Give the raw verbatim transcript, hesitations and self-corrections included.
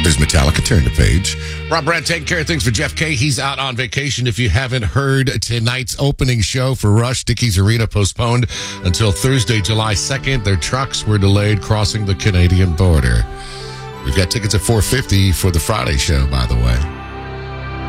There's Metallica. Turn the page. Rob Brad taking care of things for Jeff K. He's out on vacation. If you haven't heard, tonight's opening show for Rush, Dickies Arena, postponed until Thursday, July second. Their trucks were delayed crossing the Canadian border. We've got tickets at four fifty for the Friday show, by the way.